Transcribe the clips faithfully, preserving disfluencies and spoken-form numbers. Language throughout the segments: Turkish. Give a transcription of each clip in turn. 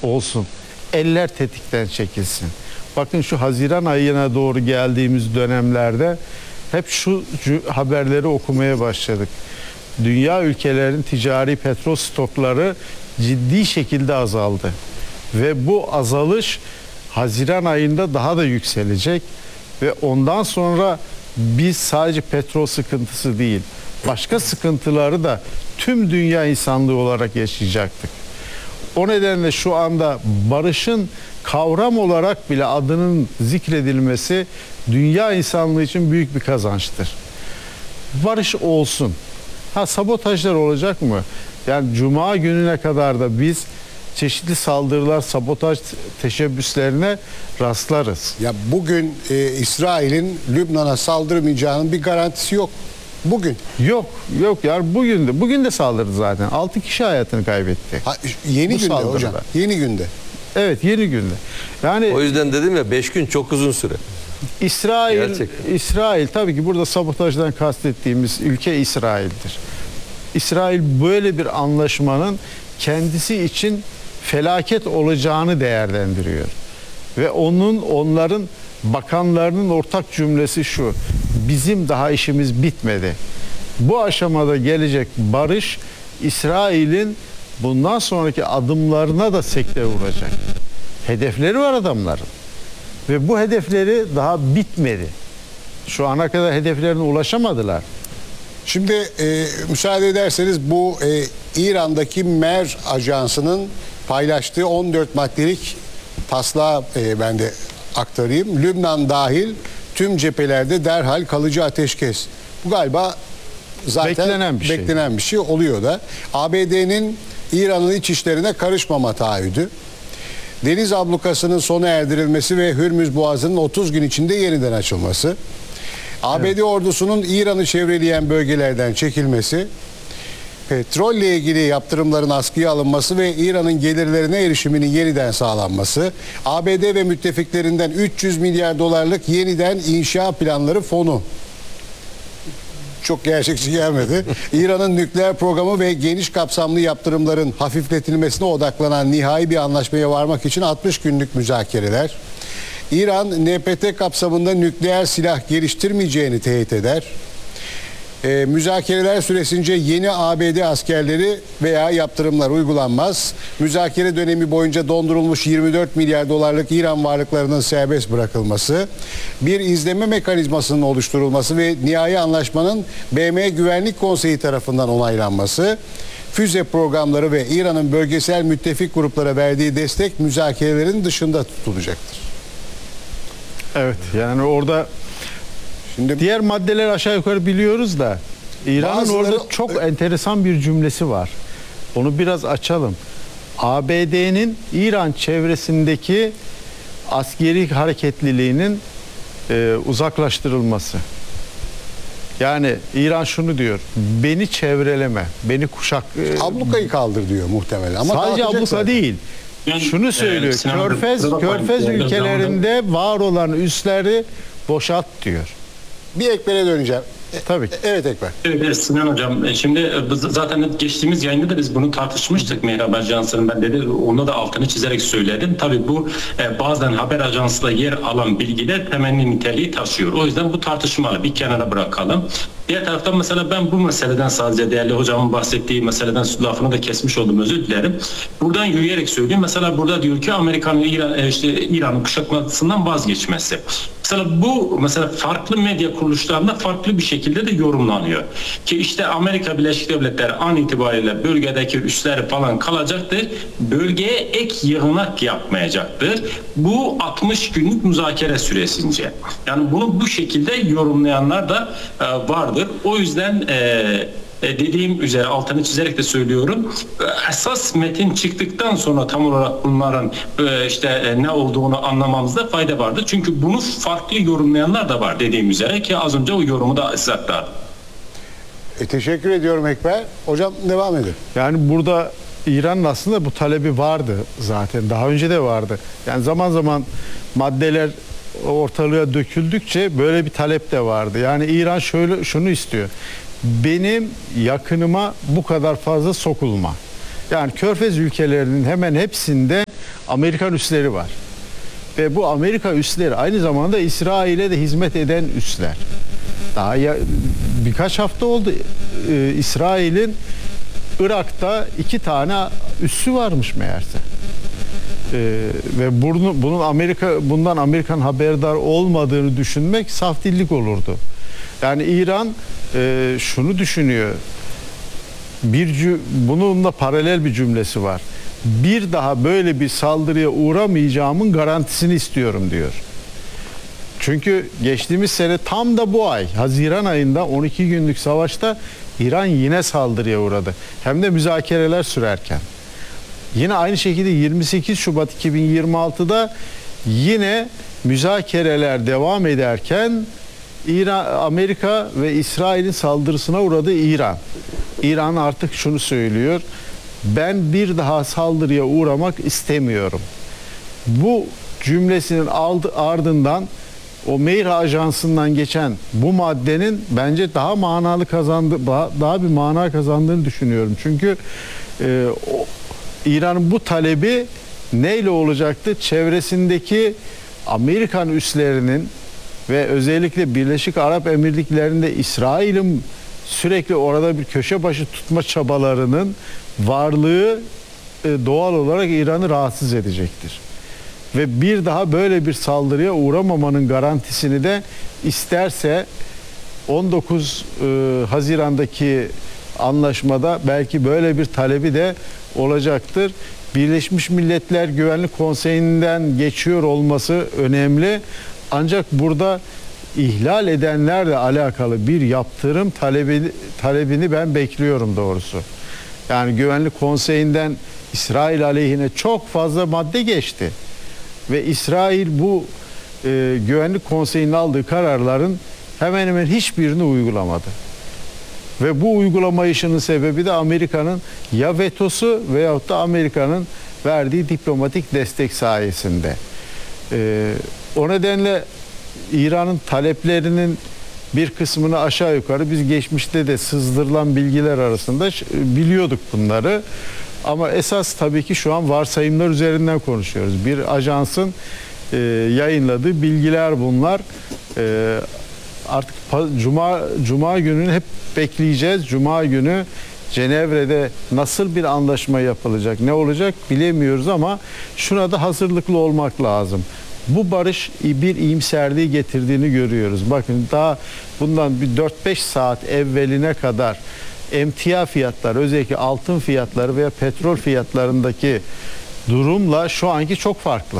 olsun. Eller tetikten çekilsin. Bakın şu Haziran ayına doğru geldiğimiz dönemlerde hep şu haberleri okumaya başladık. Dünya ülkelerinin ticari petrol stokları ciddi şekilde azaldı. Ve bu azalış Haziran ayında daha da yükselecek. Ve ondan sonra biz sadece petrol sıkıntısı değil, başka sıkıntıları da tüm dünya insanlığı olarak yaşayacaktık. O nedenle şu anda barışın kavram olarak bile adının zikredilmesi dünya insanlığı için büyük bir kazançtır. Barış olsun. Ha, sabotajlar olacak mı? Yani Cuma gününe kadar da biz çeşitli saldırılar, sabotaj teşebbüslerine rastlarız. Ya bugün e, İsrail'in Lübnan'a saldırmayacağının bir garantisi yok. Bugün. Yok, yok ya bugün de bugün de saldırdı zaten. altı kişi hayatını kaybetti. Ha, yeni Bu günde saldırıda. hocam. Yeni günde. Evet, yeni günde. Yani O yüzden dedim ya beş gün çok uzun süre. İsrail, Gerçekten. İsrail tabii ki burada sabotajdan kastettiğimiz ülke İsrail'dir. İsrail böyle bir anlaşmanın kendisi için felaket olacağını değerlendiriyor. Ve onun onların bakanlarının ortak cümlesi şu: bizim daha işimiz bitmedi. Bu aşamada gelecek barış İsrail'in bundan sonraki adımlarına da sekte vuracak. Hedefleri var adamların. Ve bu hedefleri daha bitmedi. Şu ana kadar hedeflerine ulaşamadılar. Şimdi e, müsaade ederseniz bu e, İran'daki Mer Ajansı'nın paylaştığı on dört maddelik taslağı e, ben de aktarayım. Lübnan dahil tüm cephelerde derhal kalıcı ateşkes. Bu galiba zaten beklenen bir şey. beklenen bir şey oluyor da. A B D'nin İran'ın iç işlerine karışmama taahhüdü. Deniz ablukasının sona erdirilmesi ve Hürmüz Boğazı'nın otuz gün içinde yeniden açılması. A B D evet. ordusunun İran'ı çevreleyen bölgelerden çekilmesi, petrolle ilgili yaptırımların askıya alınması ve İran'ın gelirlerine erişiminin yeniden sağlanması, A B D ve müttefiklerinden üç yüz milyar dolarlık yeniden inşa planları fonu. Çok gerçekçi gelmedi. İran'ın nükleer programı ve geniş kapsamlı yaptırımların hafifletilmesine odaklanan nihai bir anlaşmaya varmak için altmış günlük müzakereler. İran, N P T kapsamında nükleer silah geliştirmeyeceğini teyit eder. Ee, müzakereler süresince yeni A B D askerleri veya yaptırımlar uygulanmaz. Müzakere dönemi boyunca dondurulmuş yirmi dört milyar dolarlık İran varlıklarının serbest bırakılması, bir izleme mekanizmasının oluşturulması ve nihai anlaşmanın B M Güvenlik Konseyi tarafından onaylanması, füze programları ve İran'ın bölgesel müttefik gruplara verdiği destek müzakerelerin dışında tutulacaktır. Evet, yani orada şimdi diğer maddeler aşağı yukarı biliyoruz da İran'ın bazıları, orada çok enteresan bir cümlesi var. Onu biraz açalım. A B D'nin İran çevresindeki askeri hareketliliğinin e, uzaklaştırılması. Yani İran şunu diyor: beni çevreleme, beni kuşak... E, ablukayı kaldır diyor muhtemelen. Ama sadece abluka zaten değil. Yani, şunu söylüyor: e, Körfez, Körfez ülkelerinde var olan üsleri boşalt diyor. Bir Ekber'e döneceğim. Tabii ki. Evet Ekber. Evet Sinan Hocam, şimdi zaten geçtiğimiz yayında da biz bunu tartışmıştık. Mehrap Ajansı'nın ben dedi, onda da altını çizerek söyledim. Tabii bu bazen haber ajansında yer alan bilgiler temenni niteliği taşıyor. O yüzden bu tartışmalı, bir kenara bırakalım. Diğer taraftan mesela ben bu meseleden, sadece değerli hocamın bahsettiği meseleden lafını da kesmiş oldum, özür dilerim. Buradan yürüyerek söyleyeyim. Mesela burada diyor ki Amerika'nın İran, işte İran'ın kuşatmasından vazgeçmesi. Mesela bu mesela farklı medya kuruluşlarında farklı bir şekilde de yorumlanıyor. Ki işte Amerika Birleşik Devletleri an itibariyle bölgedeki üsleri falan kalacaktır. Bölgeye ek yığınak yapmayacaktır. Bu altmış günlük müzakere süresince. Yani bunu bu şekilde yorumlayanlar da e, vardır. O yüzden e, dediğim üzere altını çizerek de söylüyorum. Esas metin çıktıktan sonra tam olarak bunların işte ne olduğunu anlamamızda fayda vardır. Çünkü bunu farklı yorumlayanlar da var dediğim üzere, ki az önce o yorumu da ıslatlardım. E, teşekkür ediyorum Ekber. Hocam devam edin. Yani burada İran'ın aslında bu talebi vardı zaten. Daha önce de vardı. Yani zaman zaman maddeler ortalığa döküldükçe böyle bir talep de vardı. Yani İran şöyle şunu istiyor: benim yakınıma bu kadar fazla sokulma. Yani Körfez ülkelerinin hemen hepsinde Amerikan üsleri var. Ve bu Amerika üsleri aynı zamanda İsrail'e de hizmet eden üsler. Daha ya, birkaç hafta oldu e, İsrail'in Irak'ta iki tane üssü varmış meğerse. E, ve bunu, bunun Amerika bundan Amerikan haberdar olmadığını düşünmek saf dillik olurdu. Yani İran e, şunu düşünüyor. Bir bununla paralel bir cümlesi var. Bir daha böyle bir saldırıya uğramayacağımın garantisini istiyorum diyor. Çünkü geçtiğimiz sene tam da bu ay Haziran ayında on iki günlük savaşta İran yine saldırıya uğradı. Hem de müzakereler sürerken. Yine aynı şekilde yirmi sekiz Şubat iki bin yirmi altıda yine müzakereler devam ederken İran, Amerika ve İsrail'in saldırısına uğradı İran. İran artık şunu söylüyor. Ben bir daha saldırıya uğramak istemiyorum. Bu cümlesinin ardından o Meyra Ajansı'ndan geçen bu maddenin bence daha manalı kazandı, daha bir mana kazandığını düşünüyorum. Çünkü e, o, İran'ın bu talebi neyle olacaktı? Çevresindeki Amerikan üslerinin ve özellikle Birleşik Arap Emirlikleri'nde İsrail'in sürekli orada bir köşe başı tutma çabalarının varlığı e, doğal olarak İran'ı rahatsız edecektir. Ve bir daha böyle bir saldırıya uğramamanın garantisini de isterse on dokuz Haziran'daki anlaşmada belki böyle bir talebi de olacaktır. Birleşmiş Milletler Güvenlik Konseyi'nden geçiyor olması önemli. Ancak burada ihlal edenlerle alakalı bir yaptırım talebi, talebini ben bekliyorum doğrusu. Yani Güvenlik Konseyi'nden İsrail aleyhine çok fazla madde geçti. Ve İsrail bu e, Güvenlik Konseyi'nin aldığı kararların hemen hemen hiçbirini uygulamadı. Ve bu uygulamayışının sebebi de Amerika'nın ya vetosu veyahut da Amerika'nın verdiği diplomatik destek sayesinde. E, o nedenle İran'ın taleplerinin bir kısmını aşağı yukarı biz geçmişte de sızdırılan bilgiler arasında biliyorduk bunları. Ama esas tabii ki şu an varsayımlar üzerinden konuşuyoruz. Bir ajansın e, yayınladığı bilgiler bunlar. E, artık Cuma Cuma gününü hep bekleyeceğiz. Cuma günü Cenevre'de nasıl bir anlaşma yapılacak, ne olacak bilemiyoruz ama şuna da hazırlıklı olmak lazım. Bu barış bir iyimserliği getirdiğini görüyoruz. Bakın daha bundan bir dört beş saat evveline kadar emtia fiyatları, özellikle altın fiyatları veya petrol fiyatlarındaki durumla şu anki çok farklı.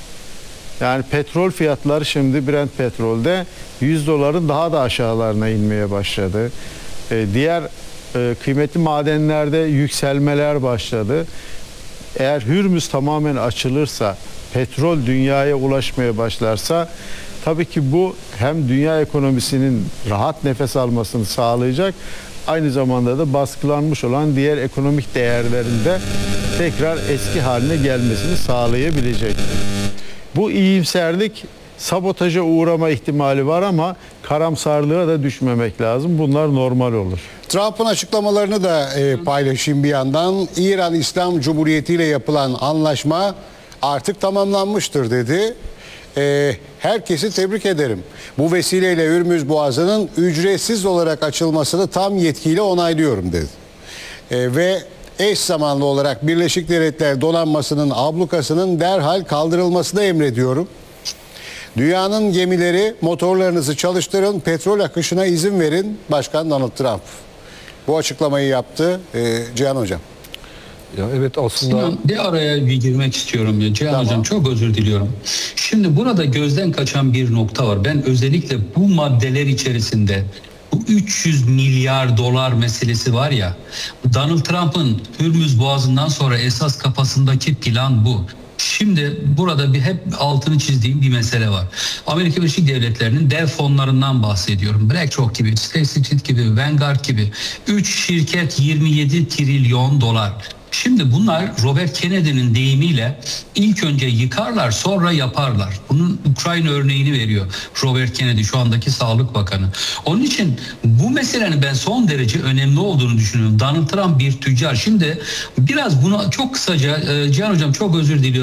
Yani petrol fiyatları şimdi Brent petrolde yüz doların daha da aşağılarına inmeye başladı. Ee, diğer e, kıymetli madenlerde yükselmeler başladı. Eğer Hürmüz tamamen açılırsa, petrol dünyaya ulaşmaya başlarsa tabii ki bu hem dünya ekonomisinin rahat nefes almasını sağlayacak, aynı zamanda da baskılanmış olan diğer ekonomik değerlerinde tekrar eski haline gelmesini sağlayabilecektir. Bu iyimserlik sabotaja uğrama ihtimali var ama karamsarlığa da düşmemek lazım. Bunlar normal olur. Trump'ın açıklamalarını da e, paylaşayım bir yandan. İran İslam Cumhuriyeti ile yapılan anlaşma artık tamamlanmıştır dedi. E, herkesi tebrik ederim. Bu vesileyle Hürmüz Boğazı'nın ücretsiz olarak açılmasını tam yetkiyle onaylıyorum dedi. E, ve eş zamanlı olarak Birleşik Devletler donanmasının ablukasının derhal kaldırılmasını emrediyorum. Dünyanın gemileri motorlarınızı çalıştırın, petrol akışına izin verin. Başkan Donald Trump bu açıklamayı yaptı. Ee, Cihan Hocam. Ya evet aslında Sinan, bir araya bir girmek istiyorum ya Cihan Tamam. Hocam, çok özür diliyorum. Şimdi burada gözden kaçan bir nokta var. Ben özellikle bu maddeler içerisinde bu üç yüz milyar dolar meselesi var ya, Donald Trump'ın Hürmüz Boğazı'ndan sonra esas kafasındaki plan bu. Şimdi burada bir hep altını çizdiğim bir mesele var. Amerika Birleşik Devletleri'nin dev fonlarından bahsediyorum. BlackRock gibi, State Street gibi, Vanguard gibi. üç şirket yirmi yedi trilyon dolar. Şimdi bunlar Robert Kennedy'nin deyimiyle ilk önce yıkarlar sonra yaparlar. Bunun Ukrayna örneğini veriyor Robert Kennedy, şu andaki Sağlık Bakanı. Onun için bu meselenin ben son derece önemli olduğunu düşünüyorum. Donald Trump bir tüccar. Şimdi biraz buna çok kısaca Cihan Hocam çok özür diliyorum.